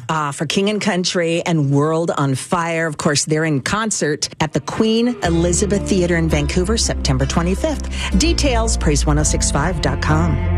For King and Country and World on Fire. Of course, they're in concert at the Queen Elizabeth Theatre in Vancouver, September 25th. Details, praise1065.com.